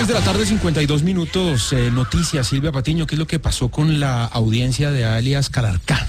6:52 p.m. Noticias, Silvia Patiño, ¿qué es lo que pasó con la audiencia de alias Calarcá?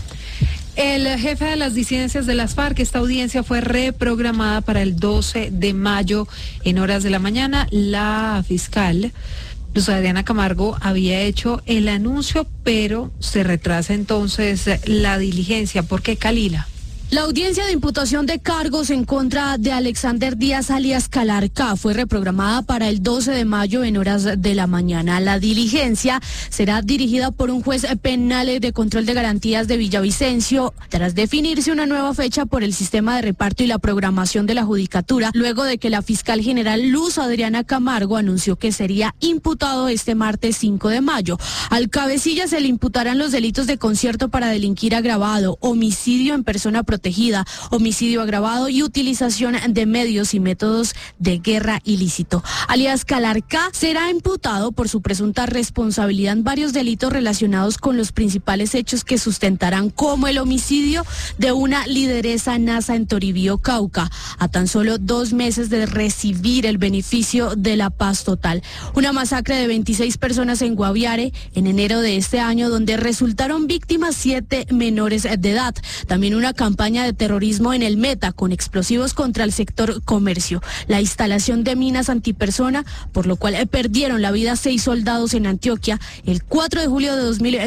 El jefe de las disidencias de las FARC, esta audiencia fue reprogramada para el 12 de mayo en horas de la mañana. La fiscal Luz Adriana Camargo había hecho el anuncio, pero se retrasa entonces la diligencia. ¿Por qué, Kalila? La audiencia de imputación de cargos en contra de Alexander Díaz alias Calarcá fue reprogramada para el 12 de mayo en horas de la mañana. La diligencia será dirigida por un juez penal de control de garantías de Villavicencio, tras definirse una nueva fecha por el sistema de reparto y la programación de la judicatura, luego de que la fiscal general Luz Adriana Camargo anunció que sería imputado este martes 5 de mayo. Al cabecilla se le imputarán los delitos de concierto para delinquir agravado, homicidio en persona protegida, homicidio agravado y utilización de medios y métodos de guerra ilícito. Alias Calarcá será imputado por su presunta responsabilidad en varios delitos relacionados con los principales hechos que sustentarán, como el homicidio de una lideresa NASA en Toribío, Cauca, a tan solo 2 meses de recibir el beneficio de la paz total. Una masacre de 26 personas en Guaviare en enero de este año, donde resultaron víctimas 7 menores de edad. También una campaña de terrorismo en el Meta con explosivos contra el sector comercio. La instalación de minas antipersona, por lo cual perdieron la vida 6 soldados en Antioquia el 4 de julio de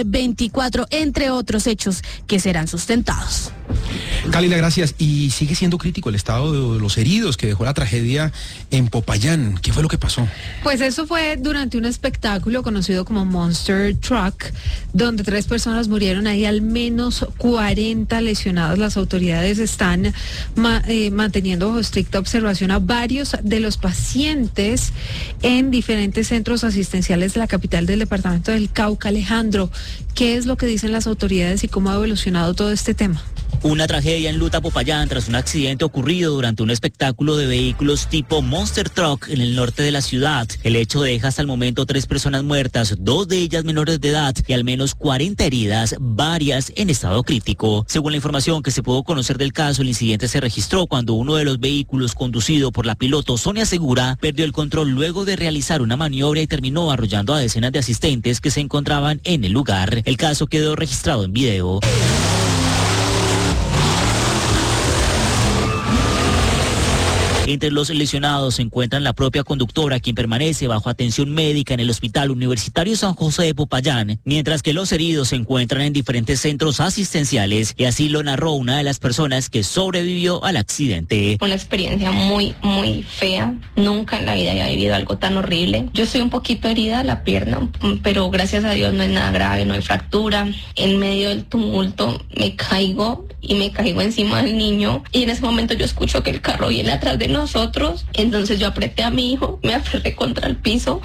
2024, entre otros hechos que serán sustentados. Kalila, gracias. Y sigue siendo crítico el estado de los heridos que dejó la tragedia en Popayán. ¿Qué fue lo que pasó? Pues eso fue durante un espectáculo conocido como Monster Truck, donde 3 personas murieron, hay al menos 40 lesionados. Las autoridades están manteniendo bajo estricta observación a varios de los pacientes en diferentes centros asistenciales de la capital del departamento del Cauca. Alejandro, ¿qué es lo que dicen las autoridades y cómo ha evolucionado todo este tema? Una tragedia enluta Popayán tras un accidente ocurrido durante un espectáculo de vehículos tipo Monster Truck en el norte de la ciudad. El hecho deja hasta el momento 3 personas muertas, 2 de ellas menores de edad y al menos 40 heridas, varias en estado crítico. Según la información que se pudo conocer del caso, el incidente se registró cuando uno de los vehículos, conducido por la piloto Sonia Segura, perdió el control luego de realizar una maniobra y terminó arrollando a decenas de asistentes que se encontraban en el lugar. El caso quedó registrado en video. Entre los lesionados se encuentran la propia conductora, quien permanece bajo atención médica en el Hospital Universitario San José de Popayán, mientras que los heridos se encuentran en diferentes centros asistenciales, y así lo narró una de las personas que sobrevivió al accidente. Una experiencia muy, muy fea. Nunca en la vida había vivido algo tan horrible. Yo estoy un poquito herida la pierna, pero gracias a Dios no es nada grave, no hay fractura. En medio del tumulto me caigo encima del niño, y en ese momento yo escucho que el carro viene atrás de nosotros. Entonces yo apreté a mi hijo, me aferré contra el piso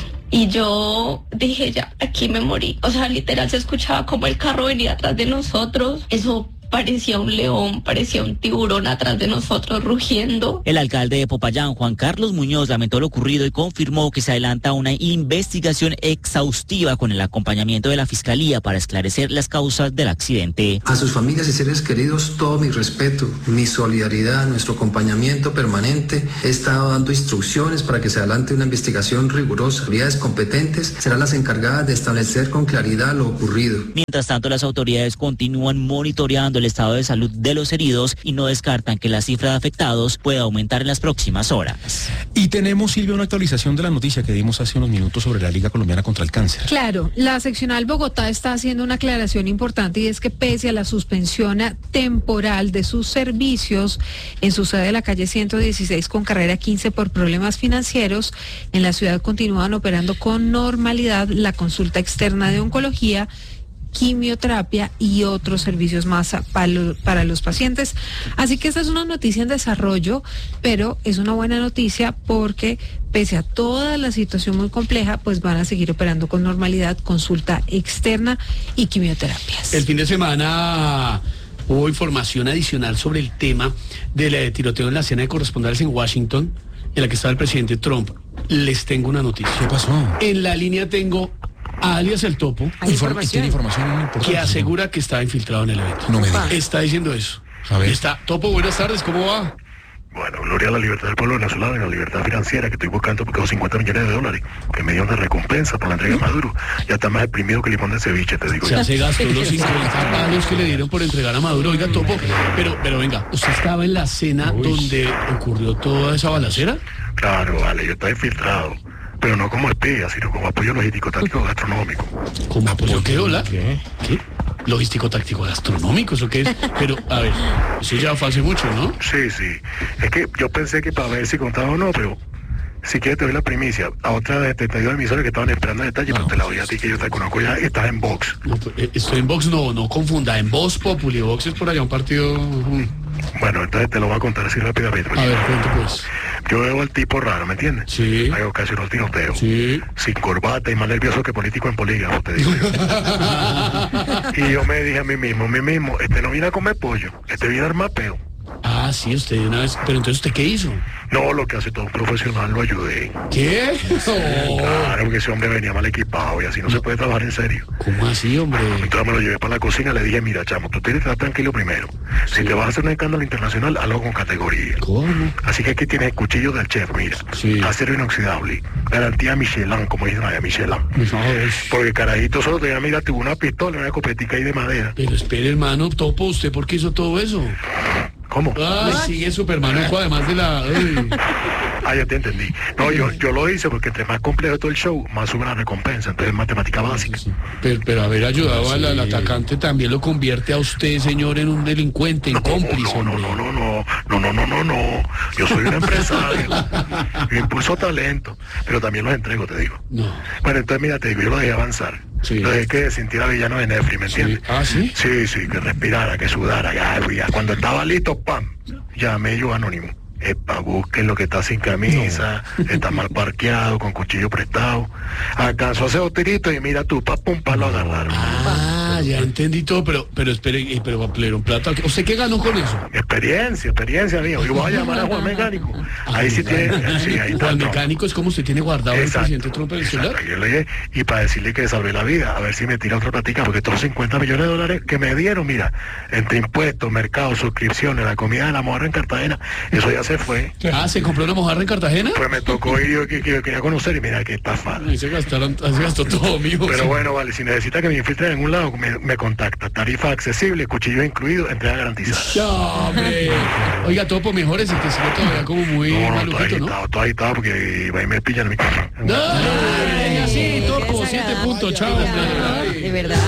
y yo dije, ya, aquí me morí. O sea, literal se escuchaba como el carro venía atrás de nosotros. Eso parecía un león, parecía un tiburón atrás de nosotros rugiendo. El alcalde de Popayán, Juan Carlos Muñoz, lamentó lo ocurrido y confirmó que se adelanta una investigación exhaustiva con el acompañamiento de la Fiscalía para esclarecer las causas del accidente. A sus familias y seres queridos, todo mi respeto, mi solidaridad, nuestro acompañamiento permanente. He estado dando instrucciones para que se adelante una investigación rigurosa. Autoridades competentes serán las encargadas de establecer con claridad lo ocurrido. Mientras tanto, las autoridades continúan monitoreando el estado de salud de los heridos y no descartan que la cifra de afectados pueda aumentar en las próximas horas. Y tenemos, Silvia, una actualización de la noticia que dimos hace unos minutos sobre la Liga Colombiana contra el Cáncer. Claro, la seccional Bogotá está haciendo una aclaración importante, y es que pese a la suspensión temporal de sus servicios en su sede de la calle 116 con carrera 15 por problemas financieros, en la ciudad continúan operando con normalidad la consulta externa de oncología, quimioterapia y otros servicios más para los pacientes. Así que esta es una noticia en desarrollo, pero es una buena noticia porque pese a toda la situación muy compleja, pues van a seguir operando con normalidad, consulta externa y quimioterapias. El fin de semana hubo información adicional sobre el tema del tiroteo en la cena de corresponsales en Washington, en la que estaba el presidente Trump. Les tengo una noticia. ¿Qué pasó? En la línea tengo a alias El Topo, ¿Tiene información importante? que asegura que estaba infiltrado en el evento. No me digas. Está diciendo eso. A ver. Topo, buenas tardes, ¿cómo va? Bueno, gloria a la libertad del pueblo venezolano y la libertad financiera que estoy buscando porque los 50 millones de dólares que me dieron de recompensa por la entrega de Maduro. Ya está más exprimido que limón de ceviche, te digo. Ya se gastó los 50 palos que le dieron por entregar a Maduro. Oiga, Topo, pero venga, ¿usted estaba en la cena donde ocurrió toda esa balacera? Claro, vale, yo estaba infiltrado. Pero no como espía, sino como apoyo logístico-táctico gastronómico. ¿Cómo apoyo qué, hola? ¿Qué? Logístico-táctico gastronómico, ¿eso qué es? Pero, a ver, eso ya fue hace mucho, ¿no? Sí, sí. Es que yo pensé que para ver si contaba o no, pero si quieres te doy la primicia. A otra de 72 emisores que estaban esperando el detalle, pero te la doy a ti, que yo te conozco ya, estás en Vox. No, estoy en Vox, no confunda, en Voz Populi. Vox es por allá un partido... Bueno, entonces te lo voy a contar así rápidamente. A ver, cuente pues. Yo veo al tipo raro, ¿me entiendes? Sí. Hay ocasiones tiroteo. Sí. Sin corbata y más nervioso que político en polígrafo, te digo yo. Y yo me dije a mí mismo, este no viene a comer pollo, este viene a armar peo. Ah, sí, usted de una vez... Pero entonces, ¿usted qué hizo? No, lo que hace todo un profesional, lo ayudé. ¿Qué? Claro, porque ese hombre venía mal equipado y así no se puede trabajar en serio. ¿Cómo así, hombre? Entonces me lo llevé para la cocina y le dije, mira, chamo, tú tienes que estar tranquilo primero. Si te vas a hacer un escándalo internacional, hazlo con categoría. ¿Cómo? Así que aquí tienes el cuchillo del chef, mira. Sí. Acero inoxidable. Garantía Michelin, como dicen allá, Michelin. Porque carajito solo tenía, mira, tuvo una pistola, una escopetica ahí de madera. Pero espere, hermano, Topo, ¿usted por qué hizo todo eso? ¿Cómo? Ay, sigue Superman, además de la... Ay. Ah, ya te entendí. No, yo lo hice porque entre más complejo todo el show, más sube la recompensa. Entonces, matemática básica. Sí. Pero haber ayudado al atacante también lo convierte a usted, señor, en un delincuente, en cómplice, hombre. No. Yo soy un empresario. Yo impulso talento, pero también los entrego, te digo. No. Bueno, entonces, mira, te digo, yo lo dejé avanzar. Sí. Lo dejé que sintiera villano de Netflix, ¿me entiendes? ¿Ah, sí? Sí, que respirara, que sudara, ya. Cuando estaba listo, ¡pam! Llamé yo anónimo. Epa, busquen lo que está sin camisa, está mal parqueado, con cuchillo prestado. Alcanzó a hacer dos tiritos y mira tú, pum, lo agarraron. Ah, ya entendí todo, pero espere, pero un plata. ¿Usted qué ganó con eso? Experiencia, mío. Yo voy a llamar a Juan Mecánico. Ahí sí tiene, sí, ahí está. Juan Mecánico es como usted tiene guardado el presidente Trump en el celular. Yo le dije, y para decirle que salvé la vida, a ver si me tira otra platica, porque todos los 50 millones de dólares que me dieron, mira, entre impuestos, mercados, suscripciones, la comida de la mojarra en Cartagena, eso ya se fue. Ah, ¿se compró una mojarra en Cartagena? Pues me tocó ir, yo que quería conocer y mira que está Ahí se gastó todo, mijo. Pero bueno, vale, si necesita que me infiltre en un lado, me contacta. Tarifa accesible, cuchillo incluido, entrega garantizada. Ya, hombre. Oiga, Topo, mejor es el que sigue todavía como muy malujito, ¿no? Todo agitado porque va y me pillan en mi casa. Ay, así, Topo, 7 puntos, chao. De verdad.